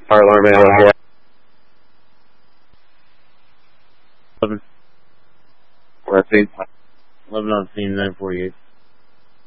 Fire alarm man. 11. We're at scene. 11 on scene, 948.